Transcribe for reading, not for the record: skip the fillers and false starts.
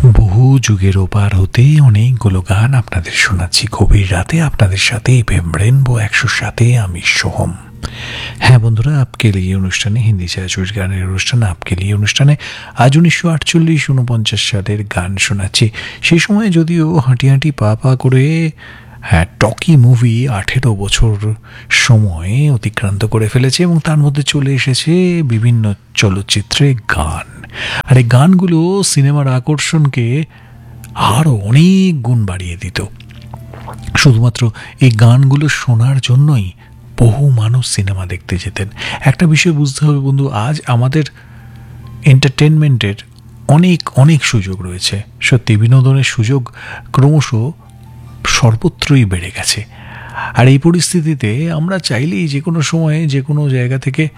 বহু যুগের ওপার হতে অনেকগুলো গান আপনাদের শোনাচ্ছি গভীর রাতে আপনাদের সাথে এফএম রেনবো 107 আমি সোহম। হ্যাঁ বন্ধুরা, আপকে লিয়ে অনুষ্ঠানে হিন্দি ছায়াছবির গানের অনুষ্ঠান আপকে লিয়ে অনুষ্ঠানে আজ 1948-49 সালের গান শোনাচ্ছি। সেই সময় যদিও হাঁটি হাঁটি পা পা করে টকি মুভি 18 বছর সময় অতিক্রান্ত করে ফেলেছে এবং তার মধ্যে চলে এসেছে বিভিন্ন চলচ্চিত্রে গান। আর এই গানগুলো সিনেমার আকর্ষণকে আরও অনেক গুণ বাড়িয়ে দিত। শুধুমাত্র এই গানগুলো শোনার জন্যই বহু মানুষ সিনেমা দেখতে যেতেন। একটা বিষয় বুঝতে হবে বন্ধু, আজ আমাদের এন্টারটেনমেন্টের অনেক অনেক সুযোগ রয়েছে। সত্যি বিনোদনের সুযোগ ক্রমশ সর্বত্রই বেড়ে গেছে। আর এই পরিস্থিতিতে আমরা চাইলেই যে কোনো সময়ে যে কোনো জায়গা থেকে